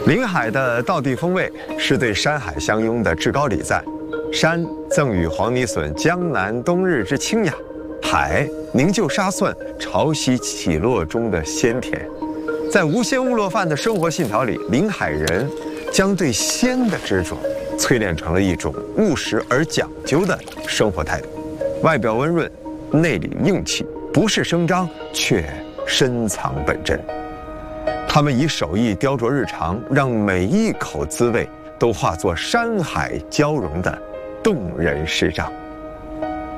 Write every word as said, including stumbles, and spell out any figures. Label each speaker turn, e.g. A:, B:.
A: 临海的道地风味是对山海相拥的至高礼赞，山赠予黄泥笋江南冬日之清雅，海凝就沙蒜潮汐起落中的鲜甜。在无鲜勿落饭的生活信条里，临海人将对鲜的执着淬炼成了一种务实而讲究的生活态度。外表温润，内里硬气，不是声张，却深藏本真。他们以手艺雕琢日常，让每一口滋味都化作山海交融的动人诗章。